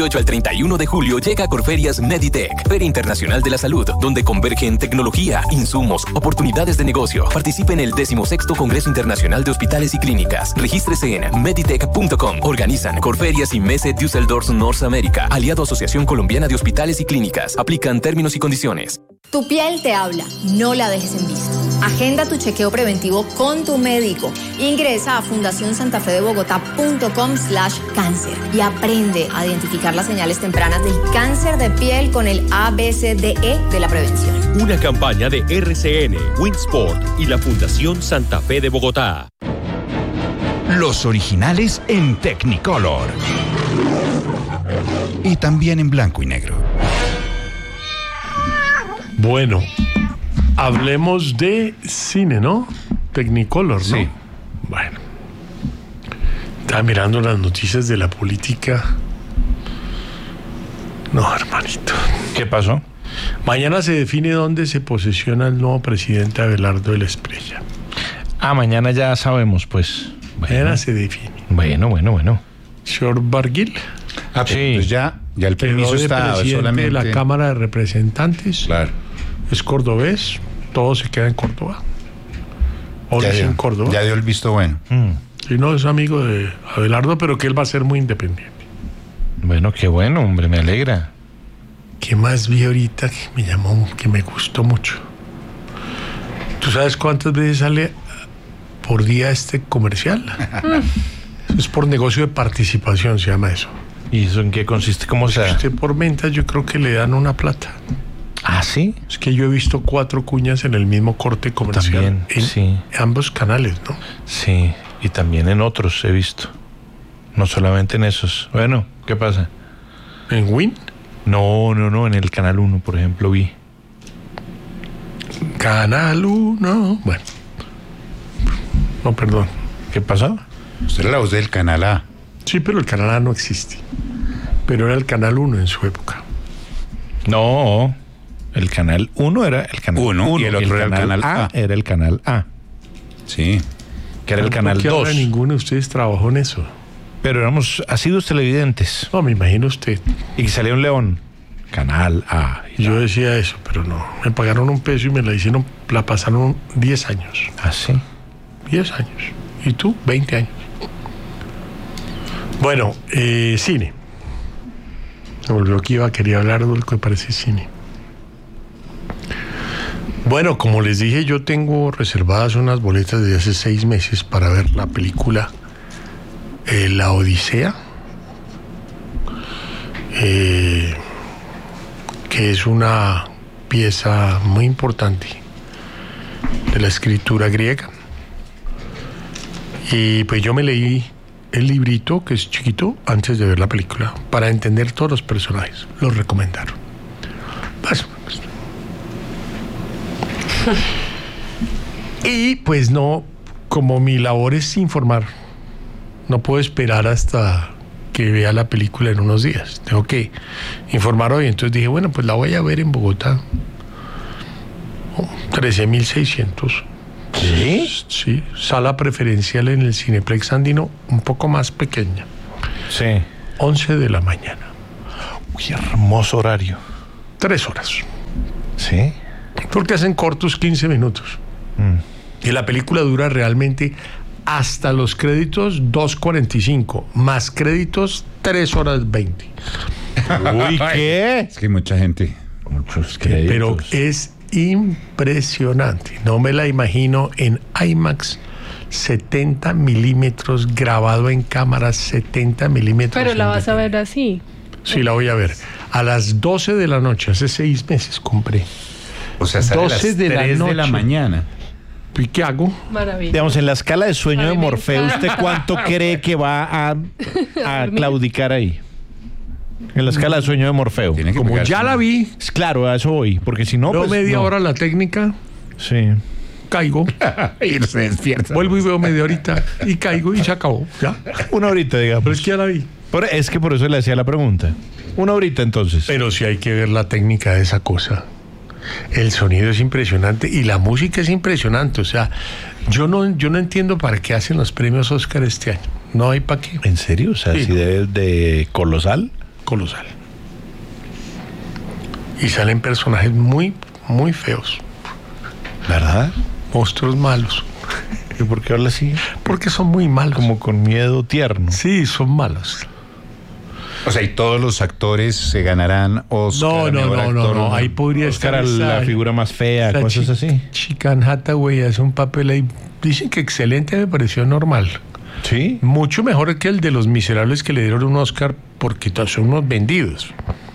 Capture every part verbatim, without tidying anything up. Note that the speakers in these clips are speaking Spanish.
ocho al treinta y uno de julio llega a Corferias Meditech, Feria Internacional de la Salud, donde convergen tecnología, insumos, oportunidades de negocio. Participe en el decimosexto Congreso Internacional de Hospitales y Clínicas. Regístrese en meditech punto com. Organizan Corferias y Messe Düsseldorf North America, aliado Asociación Colombiana de Hospitales y Clínicas. Aplican términos y condiciones. Tu piel te habla, no la dejes en visto. Agenda tu chequeo preventivo con tu médico. Ingresa a fundación santa fe de bogotá punto com slash cáncer y aprende a identificar las señales tempranas del cáncer de piel con el A B C D E de la prevención. Una campaña de R C N, Winsport y la Fundación Santa Fe de Bogotá. Los originales en Technicolor. Y también en blanco y negro. Bueno, hablemos de cine, ¿no? Technicolor, ¿no? Sí. Bueno. Estaba mirando las noticias de la política. No, hermanito. ¿Qué pasó? Mañana se define dónde se posesiona el nuevo presidente Abelardo de la Espriella. Ah, mañana ya sabemos, pues. Mañana Bueno. se define. Bueno, bueno, bueno. Señor Barguil. Ah, sí. Pues ya, ya el Quedó permiso de está presidente solamente... de la Cámara de Representantes. Claro. Es cordobés. Todo se queda en Córdoba. O Ya nació dio, en Córdoba. ya dio el visto bueno. Mm. Si no, es amigo de Abelardo, pero que él va a ser muy independiente. Bueno, qué bueno, hombre, me alegra. ¿Qué más vi ahorita que me llamó, que me gustó mucho? ¿Tú sabes cuántas veces sale por día este comercial? Eso es por negocio de participación, se llama eso. ¿Y eso en qué consiste? ¿Cómo se da? Usted por ventas yo creo que le dan una plata. ¿Ah, sí? Es que yo he visto cuatro cuñas en el mismo corte comercial. También, en sí. ambos canales, ¿no? Sí, y también en otros he visto. No solamente en esos. Bueno, ¿qué pasa? ¿En Win? No, no, no, en el Canal uno, por ejemplo, vi. Canal uno. Bueno. No, perdón. ¿Qué pasó? Usted era la voz del Canal A. Sí, pero el Canal A no existe. Pero era el Canal uno en su época. No, el Canal uno era el Canal Uno, uno y el otro era el Canal A. Era el Canal A, Sí. que era el Canal ¿Por qué ahora dos. ninguno de ustedes trabajó en eso? Pero éramos asiduos televidentes. No, me imagino usted. Y que salía un león. Canal A. Y Yo la- decía eso, pero no. Me pagaron un peso y me la hicieron, la pasaron diez años. ¿Ah, sí? diez años. ¿Y tú? veinte años. Bueno, eh, cine. Se volvió que iba a querer hablar de lo que parece cine. Bueno, como les dije, yo tengo reservadas unas boletas desde hace seis meses para ver la película eh, La Odisea, eh, que es una pieza muy importante de la escritura griega. Y pues yo me leí el librito, que es chiquito, antes de ver la película, para entender todos los personajes. Los recomendaron. Pues, pues. Y pues no, como mi labor es informar, no puedo esperar hasta que vea la película en unos días. Tengo que informar hoy. Entonces dije, bueno, pues la voy a ver en Bogotá. Oh, trece mil seiscientos. ¿Sí? Sí, sala preferencial en el Cineplex Andino, un poco más pequeña. Sí. once de la mañana. Uy, hermoso horario. Tres horas. ¿Sí? Porque hacen cortos quince minutos. Mm. Y la película dura realmente hasta los créditos dos cuarenta y cinco, más créditos tres horas veinte. Uy, ¿qué? Es que hay mucha gente. Muchos Pero créditos. es impresionante. No me la imagino en IMAX setenta milímetros, grabado en cámara setenta milímetros. Pero la en vas a detalle. ver así. Sí, la voy a ver. A las doce de la noche, hace seis meses compré. O sea, sale a las doce de la tres de la noche. mañana. ¿Y qué hago? Maravilla. Digamos, en la escala de sueño A de mí me Morfeo, ¿usted encanta. cuánto cree que va a, a claudicar ahí? En la escala de sueño de Morfeo. Tiene que Como pegarse. ya la vi, Claro, a eso voy, porque si no, veo pues, media no. hora la técnica, Sí. caigo, Y se despierta. vuelvo y veo media horita y caigo y se acabó. Ya. Una horita, digamos. Pero es que ya la vi. Por- es que por eso le hacía la pregunta. Una horita, entonces. Pero sí hay que ver la técnica de esa cosa. El sonido es impresionante y la música es impresionante. O sea, yo no, yo no entiendo para qué hacen los premios Oscar este año. No hay para qué. ¿En serio? O sea, Sí. si de, de colosal. colosal. Y salen personajes muy, muy feos. ¿Verdad? Monstruos malos. ¿Y por qué habla así? Porque son muy malos. Como con miedo tierno. Sí, son malos. O sea, y todos los actores se ganarán Oscar. No, no, mejor no, actor, no, no. Ahí podría Oscar estar a la esa- figura más fea, la cosas chi- así. Chica Anne Hathaway hace un papel ahí. Dicen que excelente, me pareció normal. Sí. Mucho mejor que el de Los Miserables, que le dieron un Oscar porque todos son unos vendidos.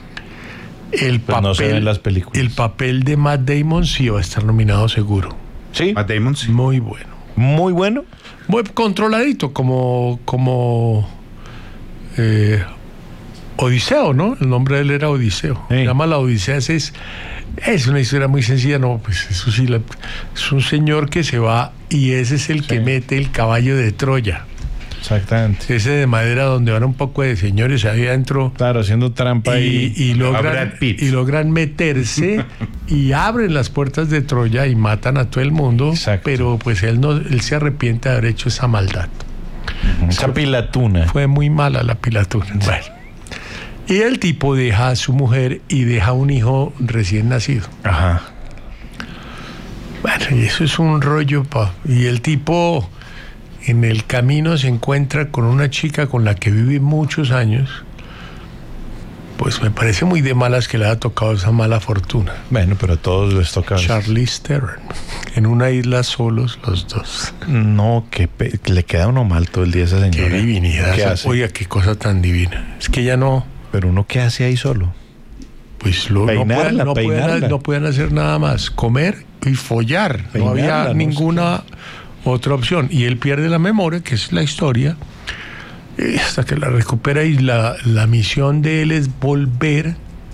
El Pues papel, no se ven las películas. el papel de Matt Damon sí va a estar nominado seguro. Sí. Matt Damon, sí. Muy bueno. Muy bueno. Muy controladito, como, como eh, Odiseo, ¿no? El nombre de él era Odiseo. Sí. Se llama La Odisea. Es, es una historia muy sencilla, no, pues eso sí, la- es un señor que se va y ese es el que mete el caballo de Troya. Exactamente. Ese de madera donde van un poco de señores ahí adentro. Claro, haciendo trampa Y, y... y logran, Brad Pitt. y logran meterse y abren las puertas de Troya y matan a todo el mundo. Exacto. Pero pues él no, él se arrepiente de haber hecho esa maldad. Esa pilatuna. Fue muy mala la pilatura. Bueno. Y el tipo deja a su mujer y deja un hijo recién nacido. Ajá. Bueno, y eso es un rollo, pa. Y el tipo en el camino se encuentra con una chica con la que vive muchos años. Pues me parece muy de malas que le haya tocado esa mala fortuna. Bueno, pero a todos les toca. Charlize Theron. En una isla solos los dos. No, que, pe- que le queda uno mal todo el día a esa Qué señora. divinidad. ¿Qué esa- hace? Oiga, qué cosa tan divina. Es que ya no... Pero uno, ¿qué hace ahí solo? Pues lo, no, Peinarla, pueden, no, pueden, peinarla. no pueden hacer nada más. Comer y follar. No Peinarla, había no ninguna otra opción. Y él pierde la memoria, que es la historia, y hasta que la recupera. Y la, la misión de él es volver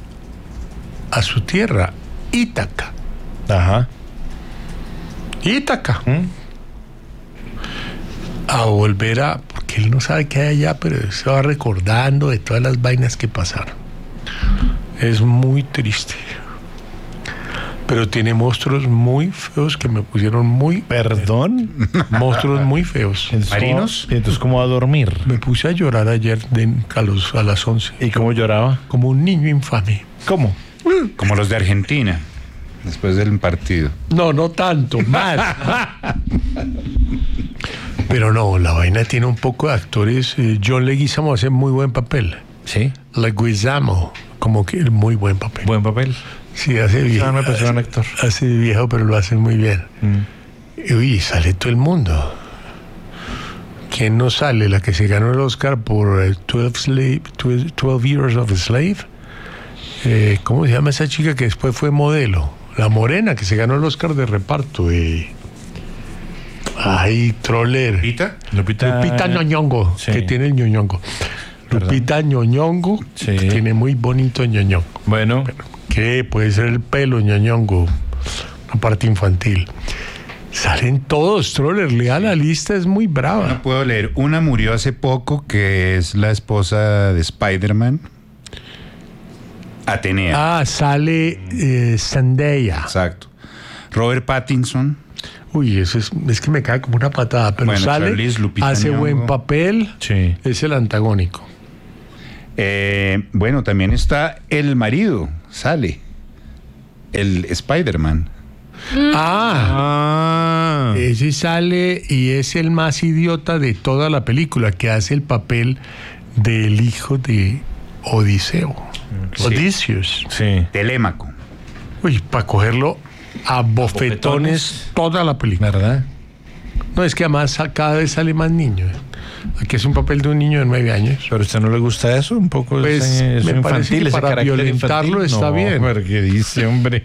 a su tierra, Ítaca. Ajá. Ítaca. ¿Mm? A volver a... Porque él no sabe qué hay allá, pero se va recordando de todas las vainas que pasaron. Es muy triste. Pero tiene monstruos muy feos que me pusieron muy... ¿Perdón? Monstruos muy feos. Entonces, ¿Marinos? ¿cómo- Entonces, ¿cómo va a dormir? Me puse a llorar ayer de- a, los, a las once. ¿Y cómo lloraba? Como un niño infame. ¿Cómo? Como los de Argentina, después del partido. No, no tanto, más. Pero no, la vaina tiene un poco de actores. eh, John Leguizamo hace muy buen papel. Sí. Leguizamo, como que muy buen papel. Buen papel. Sí, hace viejo. Ah, me pareció un actor. Hace viejo, pero lo hace muy bien. Y, uy, sale todo el mundo. ¿Quién no sale? La que se ganó el Oscar por eh, twelve, slave, twelve Years of a Slave. Eh, ¿Cómo se llama esa chica que después fue modelo? La morena que se ganó el Oscar de reparto. Eh. Ay, troller. ¿Pita? Lupita, Lupita Ñoñongo, sí. que tiene el Ñoñongo. Perdón. Lupita Ñoñongo, Sí. que tiene muy bonito Ñoñongo. Bueno, ¿Qué? Puede ser el pelo, Ñoñongo, una parte infantil. Salen todos, troller. Lea la lista, es muy brava. No puedo leer. Una murió hace poco, que es la esposa de Spider-Man. Atenea. Ah, sale eh, Zendaya. Exacto. Robert Pattinson. Uy, eso es, es que me cae como una patada, pero Bueno, sale, Charlize, Lupita hace Nyong'o. buen papel, sí. es el antagónico. Eh, bueno, también está el marido, sale. El Spider-Man. Ah, Ah. ese sale y es el más idiota de toda la película, que hace el papel del hijo de Odiseo. Sí. Odysseus. Sí. Telémaco. Uy, para cogerlo a bofetones, bofetones. toda la película. ¿Verdad? No, es que además cada vez sale más niño. ¿eh? Aquí es un papel de un niño de nueve años. ¿Pero a usted no le gusta eso? Un poco Pues, ese- eso me parece que ese para carácter violentarlo infantil. está No, bien. pero ¿qué dice, hombre?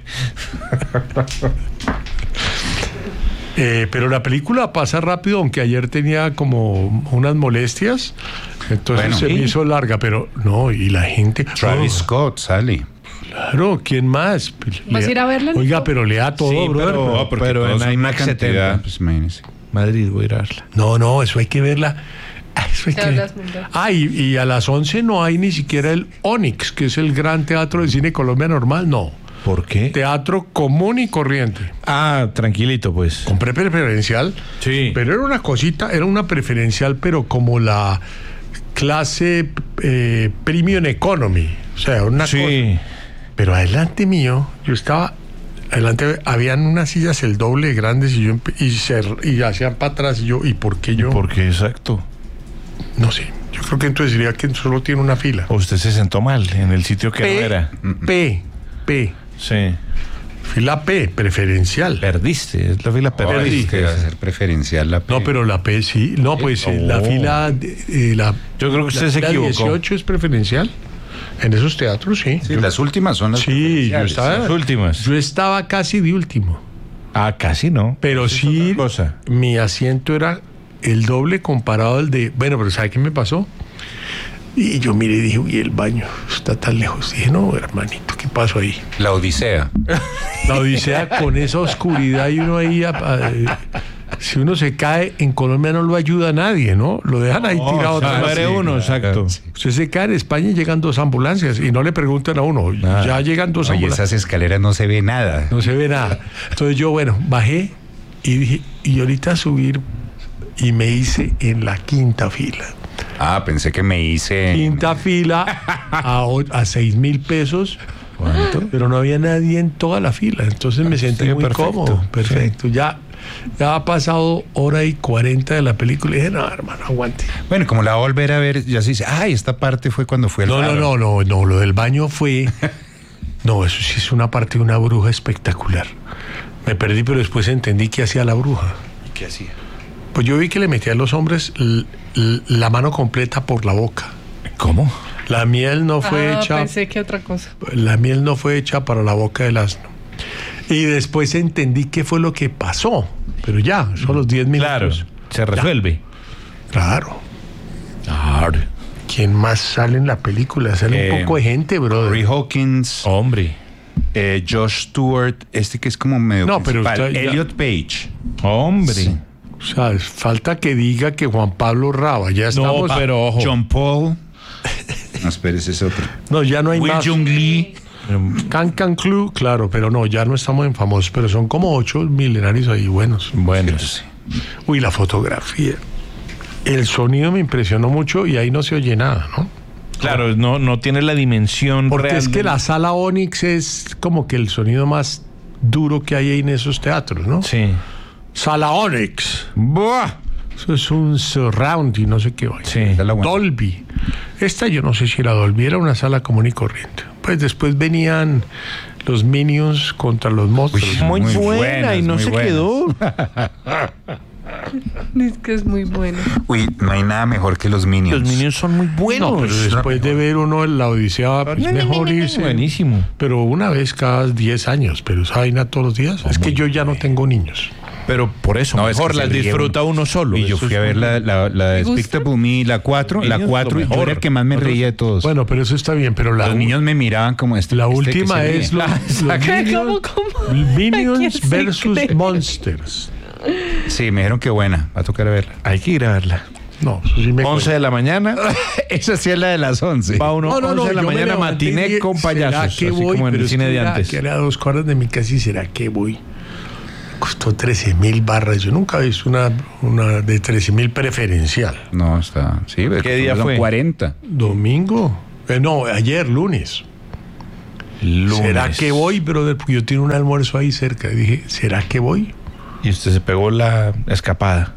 Eh, pero la película pasa rápido, aunque ayer tenía como unas molestias. Entonces Bueno, se ¿sí? me hizo larga, pero no, y la gente. Travis Oh, Scott sale. claro, ¿quién más? ¿Vas a ir a verla, Nico? Oiga, pero lea todo, Sí, brother. pero- No, porque pero todos en son una IMAX cantidad, setenta. pues imagínese. Madrid, voy a ir a verla. No, no, eso hay que verla. Ah, eso hay Te que- hablas mundial. Ah, y, y a las once no hay ni siquiera el Onyx, que es el gran teatro de cine Colombia normal, no. ¿Por qué? Teatro común y corriente. Ah, tranquilito, pues. Compré preferencial, Sí. pero era una cosita, era una preferencial, pero como la clase eh, premium economy. O sea, una Sí. cosa. Pero adelante mío, yo estaba... Adelante habían unas sillas el doble de grandes y yo empe- y, se, y hacían para atrás y yo, ¿y por qué yo? Porque exacto. No sé. Yo creo que entonces diría que solo tiene una fila. O usted se sentó mal en el sitio que no era. P, P. Sí. Fila P, preferencial. Perdiste, es la fila Ay, perdiste. es que va a ser preferencial la P. No, pero la P sí. No, pues eh, la No. fila... eh, la, Yo creo que usted la se fila equivocó. dieciocho es preferencial. En esos teatros, sí. Sí, las últimas son las Sí, yo preferenciales. estaba, Las últimas. yo estaba casi de último. Ah, casi no. Pero Eso es sí, otra cosa. mi asiento era el doble comparado al de... Bueno, pero ¿sabe qué me pasó? Y yo miré y dije, uy, el baño está tan lejos. Dije, no, hermanito, ¿qué pasó ahí? La Odisea. La Odisea con esa oscuridad y uno ahí... a- a- eh, si uno se cae, en Colombia no lo ayuda a nadie, ¿no? Lo dejan ahí tirado. se atrás. muere uno, exacto. Usted se cae en España y llegan dos ambulancias y no le preguntan a uno. Nada. Ya llegan dos Oye, ambulancias. esas escaleras no se ve nada. No se ve nada. Entonces yo, bueno, bajé y dije, y ahorita subir y me hice en la quinta fila. Ah, pensé que me hice... Quinta fila a, o- a seis mil pesos. ¿Cuánto? Pero no había nadie en toda la fila. Entonces me sentí Sí, muy perfecto. cómodo. Perfecto. Ya, ya ha pasado hora y cuarenta de la película y dije, no, hermano, aguante. Bueno, como la va a volver a ver, ya se dice, ay, esta parte fue cuando fue el No, no, faro". no, no, no. Lo del baño fue. No, eso sí es una parte de una bruja espectacular. Me perdí, pero después entendí qué hacía la bruja. ¿Qué hacía? Pues yo vi que le metía a los hombres l- l- la mano completa por la boca. ¿Cómo? La miel no fue ah, hecha. pensé que otra cosa. La miel no fue hecha para la boca del asno. Y después entendí qué fue lo que pasó. Pero ya, son los diez Claro, minutos. se resuelve. Claro. Claro. ¿Quién más sale en la película? Sale Eh, un poco de gente, Corey brother. Hawkins, Hombre. eh, Josh Stewart, este que es como medio No, pero principal, usted ya- Elliot Page. Hombre. Sí. O sea, falta que diga que Juan Pablo Raba. Ya No, estamos. pero ojo. John Paul. No, espérese, ese otro. No, ya no hay Will más. Jung Lee. Can Can Clue, claro, pero no, ya no estamos en famosos, pero son como ocho milenarios ahí buenos. Buenos. Uy, la fotografía. El sonido me impresionó mucho y ahí no se oye nada, ¿no? Claro, no, no tiene la dimensión Porque real es que del- la sala Onyx es como que el sonido más duro que hay ahí en esos teatros, ¿no? Sí. Sala Onyx. Buah. Eso es un surround y no sé qué. Sí. Esa es la buena. Dolby. Esta yo no sé si era Dolby, era una sala común y corriente. Pues después venían los Minions contra los monstruos. Muy, Muy buena buenas, y no muy se buenas. quedó. Es que es muy bueno. Uy, no hay nada mejor que los Minions. Los Minions son muy buenos. No, pero después de ver uno en la Odisea, pues mejor irse. Buenísimo. Pero una vez cada diez años, pero esa vaina todos los días. Es que yo ya no tengo niños. Pero por eso, No, es mejor que se las ríe disfruta uno solo. Y yo Eso fui es a ver muy- la, la, la ¿Te gusta? Despicable Me, la cuatro, la Minions, cuatro, lo y yo mejor. era el que más me reía de todos. Bueno, pero eso está bien, pero la, los niños me miraban como este. la este que última se ríe. es los, los ¿Cómo, Minions, cómo? ¿A quién Minions se versus cree? Monsters. Sí, me dijeron que buena. Va a tocar a verla. Hay que ir a verla. No, eso sí me once de la mañana. Esa sí es la de las once. Va uno No, no, no, once de la yo me mañana levanté y matiné dije, con ¿será payasos. que así voy? como en Pero el es cine que de era- antes. que era a dos cuadras de mi casa y ¿será que voy? Costó trece mil barras. Yo nunca he visto una, una de trece mil preferencial. No, está. Sí, ¿Qué día son fue? cuarenta. Domingo. Eh, no, ayer, lunes. Lunes. ¿Será que voy, brother? Porque yo tengo un almuerzo ahí cerca. Y dije, ¿será que voy? Y usted se pegó la escapada.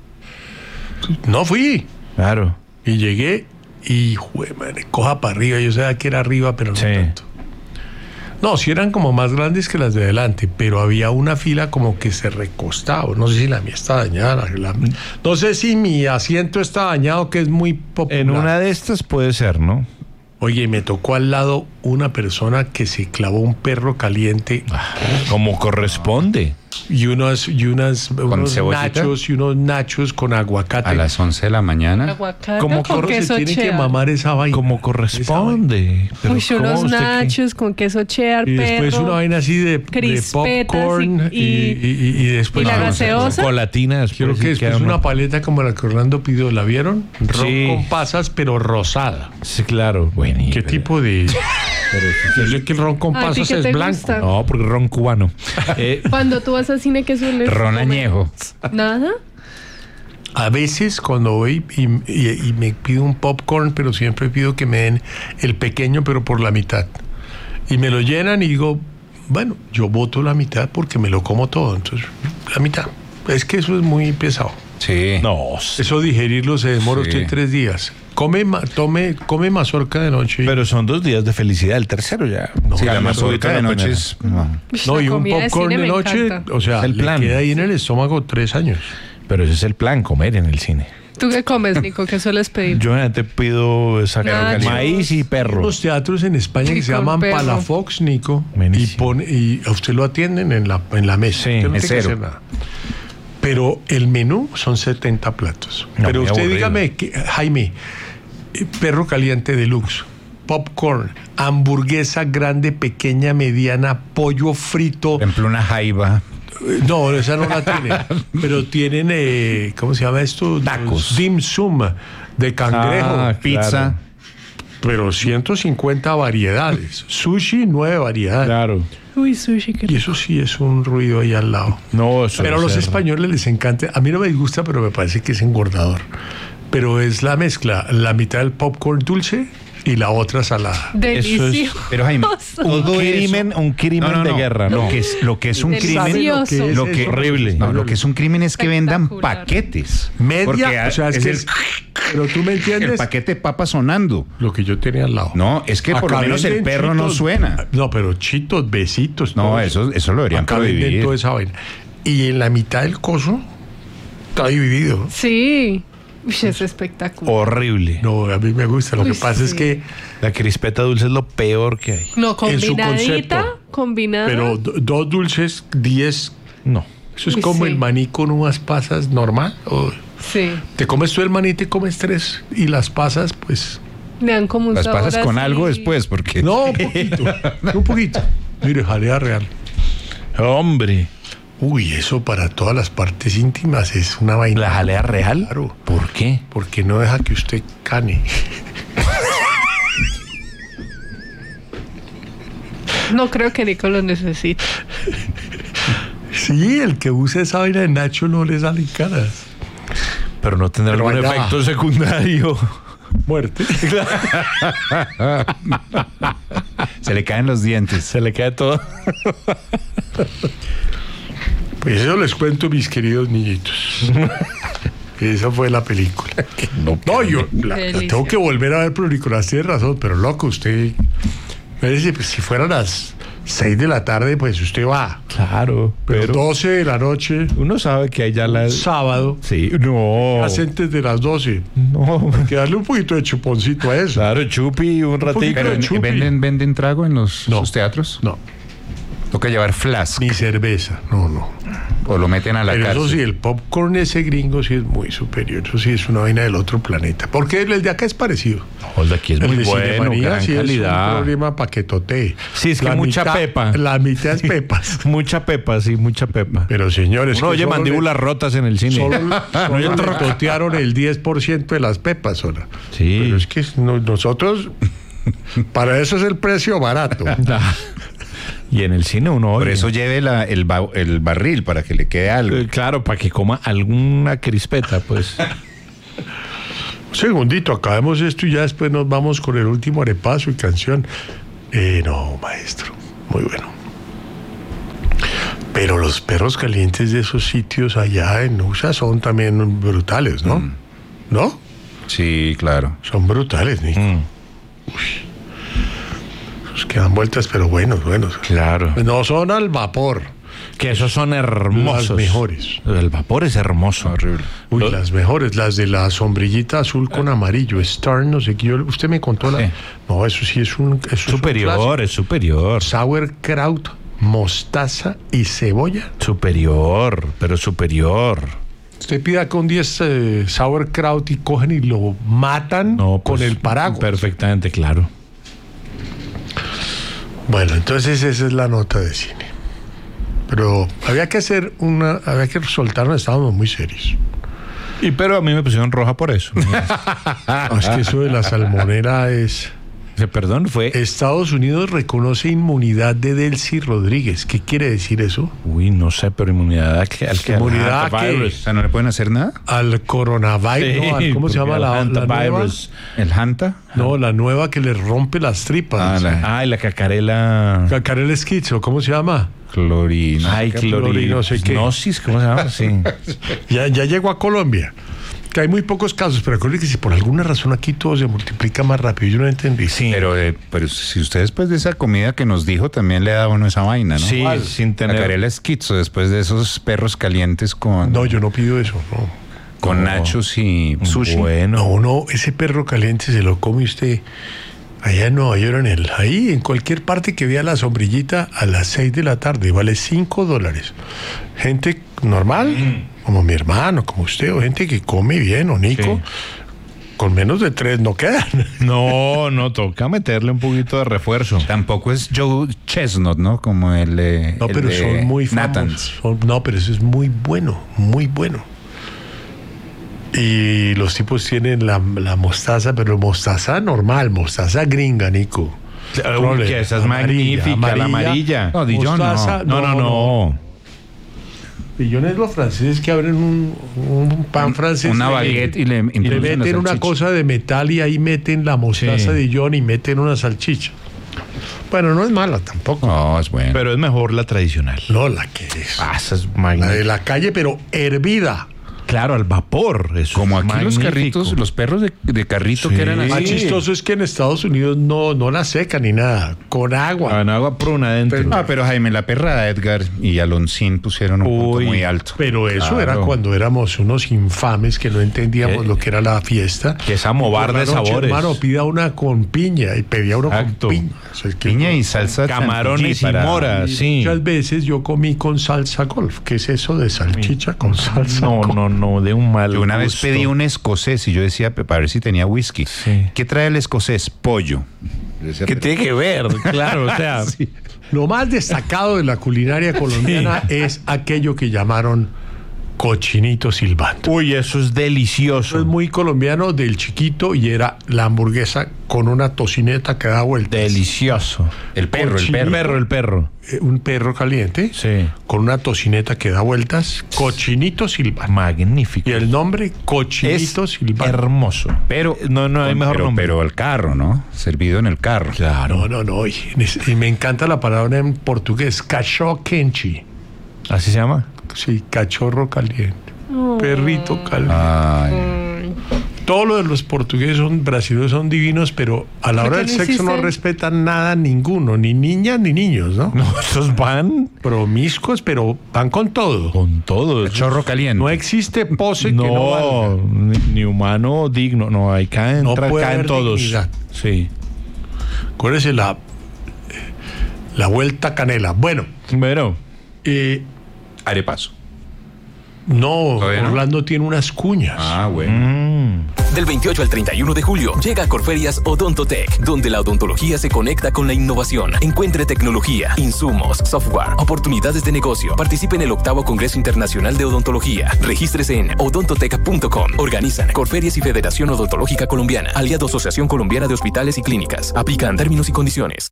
No fui. Claro. Y llegué y, jue madre, coja para arriba. Yo sabía que era arriba, pero no Sí. tanto. No, sí eran como más grandes que las de adelante, pero había una fila como que se recostaba. No sé si la mía está dañada. la- no sé si mi asiento está dañado, que es muy popular. En una de estas puede ser, ¿no? Oye, me tocó al lado una persona que se clavó un perro caliente Como corresponde. y unas, y unas unos cebollita? nachos y unos nachos con aguacate. A las once de la mañana. Aguacate ¿Cómo con corre? Se queso tiene que cheddar. mamar esa vaina. Como corresponde. Pero Uy, ¿cómo unos usted qué? nachos con queso cheddar, Y después perro. una vaina así de, de crispetas popcorn y, y- y- y- y después ¿Y la Ah, gaseosa? Colatina. después, Creo que sí después queda una uno- paleta como la que Orlando pidió, ¿la vieron? Ron Sí. con pasas, pero rosada. Sí, claro. Buenísimo. ¿Qué tipo de...? Yo sé que el ron con ¿A ti pasas qué es te blanco. gusta? No, porque ron cubano. Eh, Cuando tú vas al cine, ¿qué sueles Ron comer? añejo. ¿Nada? A veces cuando voy y, y, y me pido un popcorn, pero siempre pido que me den el pequeño, pero por la mitad. Y me lo llenan y digo, bueno, yo boto la mitad porque me lo como todo. Entonces, la mitad. Es que eso es muy pesado. Sí. No, Eso digerirlo se demora Sí. usted tres días. Come, ma- tome, come mazorca de noche. pero son dos días de felicidad. El tercero ya. Sí, ya la me mazorca subí de la noche primera. es... no. Ush, no, la y un comida de popcorn cine de me noche, encanta. o sea, Es el le plan. queda ahí en el estómago tres años. Pero ese es el plan, comer en el cine. ¿Tú qué comes, Nico? ¿Qué sueles pedir? Yo generalmente pido esa Nachos. maíz y perro. Unos teatros en España que Rico se el llaman perro. Palafox, Nico, y, Buenísimo. pone, y a usted lo atienden en la, en la mesa. Sí, Usted no tiene que mesero. hacer nada. Pero el menú son setenta platos. No, Pero muy usted aburrido. dígame, que, Jaime, eh, perro caliente deluxe, popcorn, hamburguesa grande, pequeña, mediana, pollo frito. Por ejemplo, una jaiba. Eh, No, esa no la tiene. Pero tienen, eh, ¿cómo se llama esto? Tacos. Dim sum de cangrejo. Ah, Pizza. claro. Pero ciento cincuenta variedades. Sushi, nueve variedades. Claro. Uy, sushi, qué Y eso sí es un ruido ahí al lado. No, eso Pero a debe los ser- españoles les encanta. A mí no me disgusta, pero me parece que es engordador. Pero es la mezcla, la mitad del popcorn dulce y la otra salada. delicioso. Pero Jaime, Un todo crimen, eso- un crimen No, no, de no. guerra. Lo ¿no? que es, lo que es un crimen... Delicioso. Lo que, Horrible. No, lo que es un crimen es que vendan Espectacular. paquetes. Media, Porque o sea, es es que el, es- pero tú me el entiendes paquete de papas sonando. lo que yo tenía al lado. No, es que por lo Acá menos el venden perro no chitos. suena. No, pero chitos, besitos. No, todo eso, eso lo deberían Acá venden prohibir. toda esa vaina. Y en la mitad del coso está dividido. Sí. Uy, es espectacular. Horrible. No, a mí me gusta. Lo Uy, que pasa es sí. que, La crispeta dulce es lo peor que hay. No, en su combinadita, concepto. combinada. pero do- dos dulces, diez. No. Eso es Uy, como sí. el maní con unas pasas normal. O Sí. te comes tú el maní, te comes tres. Y las pasas, pues. Le dan como un Las sabor pasas con así. algo después, porque... No, un poquito. un poquito. Mire, jalea real. Hombre. Uy, eso para todas las partes íntimas es una vaina. ¿La jalea real? Claro. ¿Por qué? Porque no deja que usted cane. No creo que Nico lo necesite. Sí, el que usa esa vaina de Nacho no le salen caras. Pero no tendrá Pero algún allá. efecto secundario. Muerte. Se le caen los dientes. Se le cae todo. Pues eso les cuento, mis queridos niñitos. Esa fue la película. No, yo la, la Delicia. tengo que volver a ver, pero Nicolás tiene razón, pero loco, usted. Me dice, pues, si fueran las seis de la tarde, pues usted va. Claro. Pero, Pero doce de la noche, uno sabe que hay ya la... sábado, Sí, no. hace antes de las doce. No. Hay que darle un poquito de chuponcito a eso. Claro, chupi un ratito. poquito Pero de chupi. ¿venden, ¿venden trago en los, No. sus teatros? No, Toca llevar flask ni cerveza. No, no. o lo meten a la Pero cárcel. eso sí, el popcorn ese gringo sí es muy superior. Eso sí es una vaina del otro planeta. Porque el de acá es parecido. No, el de aquí es El muy de bueno, Cinemanía gran sí es un calidad. problema para que totee. Sí, es que mucha pepa. La mitad es pepas. Mucha pepa, sí, mucha pepa. Pero señores, Uno que oye solo mandíbulas rotas en el cine. le- Solo, solo le totearon el diez por ciento de las pepas sola. Sí. Pero es que no- nosotros, para eso es el precio barato. Y en el cine uno Por oye. eso lleve la- el, ba- el barril para que le quede algo. Eh, Claro, para que coma alguna crispeta, pues. Un segundito, acabemos esto y ya después nos vamos con el último arepazo y canción. Eh, no, maestro, muy bueno. Pero los perros calientes de esos sitios allá en U S A son también brutales, ¿no? Mm. ¿No? Sí, claro. Son brutales, Nico. Mm, Los que dan vueltas, pero buenos, buenos. claro. No son al vapor. Que esos son hermosos. Las mejores. El vapor es hermoso. Horrible. Uy, Lo- las mejores, las de la sombrillita azul con amarillo, Star, no sé qué. yo- Usted me contó la. Sí. No, eso sí es un. Eso es un Superior, clásico. es superior. Sauerkraut, mostaza y cebolla. Superior, pero superior. Usted pida acá un diez eh, sauerkraut y cogen y lo matan No, con pues, el paraguas. Perfectamente, claro. Bueno, entonces esa es la nota de cine. Pero había que hacer una, había que soltarnos, estábamos muy serios. Y pero a mí me pusieron roja por eso. No, es que eso de la salmonera es. Perdón, fue... Estados Unidos reconoce inmunidad de Delcy Rodríguez. ¿Qué quiere decir eso? Uy, no sé, pero inmunidad al que... Al que Inmunidad al a qué? O sea, ¿no le pueden hacer nada? Al coronavirus. Sí, no, al- ¿Cómo se porque llama al la, la nueva? hantavirus. ¿El Hanta? No, la nueva que le rompe las tripas. Ah, la- Ay, la cacarela... Cacarel esquizo, ¿cómo se llama? Clorina. Ay, clori- no sé qué. clorinosis, ¿cómo se llama? Sí. Ya, ya llegó a Colombia. Que hay muy pocos casos, pero recuerde que si por alguna razón aquí todo se multiplica más rápido, yo no entendí. Sí. Pero, eh, pero si usted después de esa comida que nos dijo también le da uno esa vaina, ¿no? Sí, ¿Cuál? sin tener... Sacaré el esquizo después de esos perros calientes con, No, yo no pido eso, no. con No. nachos y sushi. Bueno. No, no, ese perro caliente se lo come usted allá en Nueva York, en el, ahí, en cualquier parte que vea la sombrillita a las seis de la tarde, vale cinco dólares. Gente normal, como mi hermano, como usted, o gente que come bien, o Nico, Sí. con menos de tres no quedan. No, no, toca meterle un poquito de refuerzo. Tampoco es Joe Chestnut, ¿no? Como el, eh, No, el pero de son muy Nathan's. famosos. Son- no, pero eso es muy bueno, muy bueno. Y los tipos tienen la, la mostaza, pero mostaza normal, mostaza gringa, Nico. Uy, que esa es Amarilla, magnífica, la amarilla. No, Dijon, no. mostaza, No, no, no. Dijon es los franceses que abren un, un pan francés. Una le baguette meten- y le y le introducen la meten una salchicha. cosa de metal y ahí meten la mostaza Sí. Dijon y meten una salchicha. Bueno, no es mala tampoco. No, es bueno. Pero es mejor la tradicional. No, la que es. Ah, esa es La magnífica. de la calle, pero hervida. Claro, al vapor. Eso Como es aquí los magnífico. carritos, los perros de, de carrito Sí. que eran así. Más chistoso es que en Estados Unidos no, no la secan ni nada, con agua. Con agua pruna adentro. Ah, pero Jaime, la perra de Edgar y Alonsín pusieron un punto Uy. muy alto. Pero eso Claro. era cuando éramos unos infames que no entendíamos Eh, lo que era la fiesta. que es amobar Por la de noche, sabores. Hermano, pida una con piña y pedía uno Exacto. con piña. O sea, es que Piña y salsa Camarones y chantilly para- mora, y sí. Muchas veces yo comí con salsa golf. ¿Qué es eso de salchicha con salsa No, golf? no, no, de un mal Yo una vez gusto. pedí un escocés y yo decía, para ver si tenía whisky. Sí. ¿Qué trae el escocés? Pollo. Yo decía, ¿Qué pero- tiene que ver? Claro, o sea... Lo más destacado de la culinaria colombiana es aquello que llamaron cochinito silbando. Uy, eso es Eso delicioso. es muy colombiano del chiquito y era la hamburguesa con una tocineta que da vueltas. Delicioso. El perro, el El perro. perro, el perro. Eh, Un perro caliente Sí. con una tocineta que da vueltas. Cochinito silbando. Magnífico. Y el nombre Cochinito es silbando. hermoso. Pero, No, no hay con- mejor pero, nombre. pero al carro, ¿no? Servido en el carro. Claro. No, no, no. Y, y me encanta la palabra en portugués. Cachorro quente. ¿Así se llama? Sí, cachorro caliente. Perrito caliente. Ay, Todos los de los portugueses son brasileños, son divinos, pero a la ¿Por hora qué del no sexo no hiciste? respetan nada ninguno, ni niñas ni niños, ¿no? No, esos van Promiscuos, pero van con todo. con todo. eso- chorro caliente. No existe pose que no No, valga. ni, ni humano digno. No, ahí caen, No tra- puede caen haber todos. dignidad. Sí. Acuérdese la, la vuelta canela. Bueno, Bueno, eh, Arepaso. no, ¿Todavía no? Orlando tiene unas cuñas. Ah, bueno. mm, Del veintiocho al treinta y uno de julio llega a Corferias Odontotech, donde la odontología se conecta con la innovación. Encuentre tecnología, insumos, software, oportunidades de negocio. Participe en el octavo Congreso Internacional de Odontología. Regístrese en odontotech punto com. Organizan Corferias y Federación Odontológica Colombiana. Aliado Asociación Colombiana de Hospitales y Clínicas. Aplican términos y condiciones.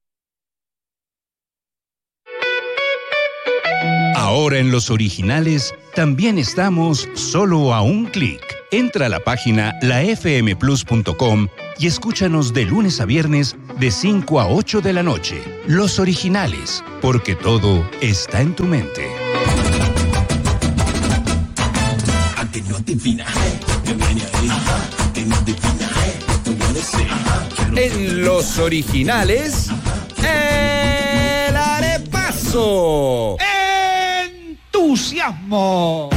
Ahora en Los Originales también estamos solo a un clic. Entra a la página la f m plus punto com y escúchanos de lunes a viernes de cinco a ocho de la noche. Los Originales, porque todo está en tu mente. En Los Originales, el arepaso. ¡Entusiasmo!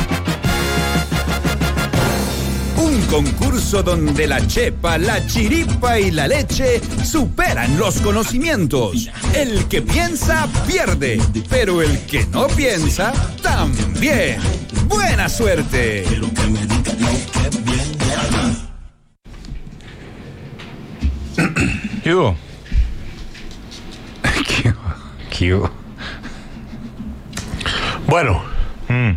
Un concurso donde la chepa, la chiripa y la leche superan los conocimientos. El que piensa, pierde. Pero el que no piensa, también. ¡Buena suerte! ¿qué hubo? ¿Qué, qué hubo? Bueno, Mm,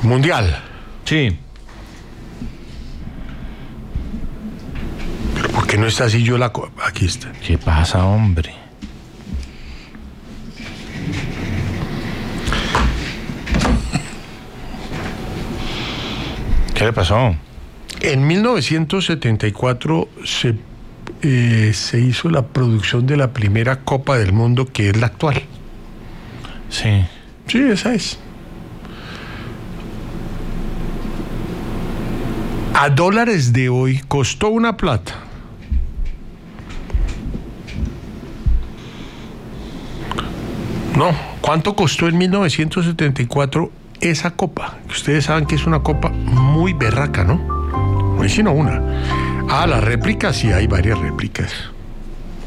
mundial. sí. ¿Pero por qué no está así yo la... co- Aquí está. ¿Qué pasa, hombre? ¿Qué le pasó? En mil novecientos setenta y cuatro se, eh, se hizo la producción de la primera Copa del Mundo, que es la actual. Sí. Sí, esa es. A dólares de hoy costó una plata. No, ¿cuánto costó en mil novecientos setenta y cuatro esa copa? Ustedes saben que es una copa muy berraca, ¿no? No hay sino una. Ah, las réplicas, sí, hay varias réplicas.